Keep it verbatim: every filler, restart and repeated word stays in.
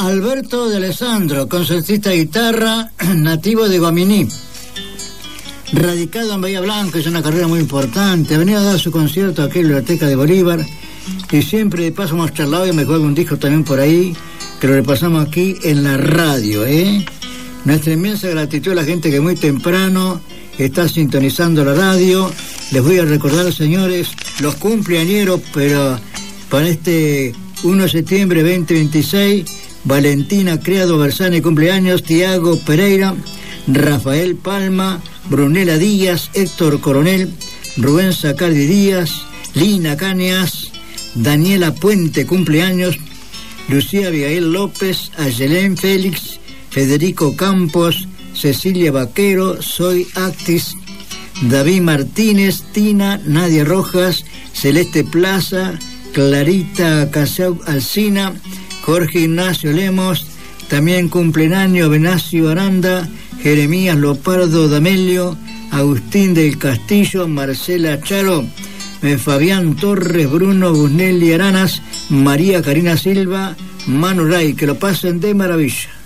Alberto de Alessandro, concertista de guitarra, nativo de Guaminí, radicado en Bahía Blanca, es una carrera muy importante. Ha venido a dar su concierto aquí en la Biblioteca de Bolívar y siempre de paso hemos charlado y me juega un disco también por ahí que lo repasamos aquí en la radio, ¿eh? Nuestra inmensa gratitud a la gente que muy temprano está sintonizando la radio. Les voy a recordar, señores, los cumpleañeros, pero para este uno de septiembre veinte veintiséis, Valentina Criado Bersani cumpleaños, Tiago Pereira, Rafael Palma, Brunella Díaz, Héctor Coronel, Rubén Sacardi Díaz, Lina Cañas, Daniela Puente cumpleaños, Lucía Abigail López, Ayelén Félix, Federico Campos, Cecilia Vaquero, Soy Actis, David Martínez, Tina, Nadia Rojas, Celeste Plaza, Clarita Casau Alcina, Jorge Ignacio Lemos, también cumplen año Venancio Aranda, Jeremías Lopardo D'Amelio, Agustín del Castillo, Marcela Charo, eh, Fabián Torres, Bruno Busnelli Aranas, María Karina Silva, Manu Ray, que lo pasen de maravilla.